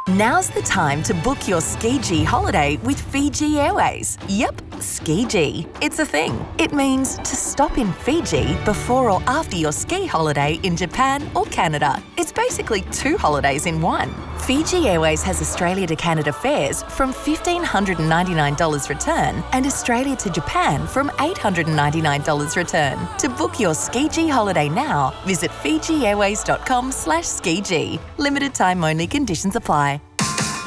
Now's the time to book your Ski-G holiday with Fiji Airways. Yep, Ski-G. It's a thing. It means to stop in Fiji before or after your ski holiday in Japan or Canada. It's basically 2 holidays in one. Fiji Airways has Australia to Canada fares from $1,599 return and Australia to Japan from $899 return. To book your Ski-G holiday now, visit FijiAirways.com/Ski-G. Limited time only, conditions apply.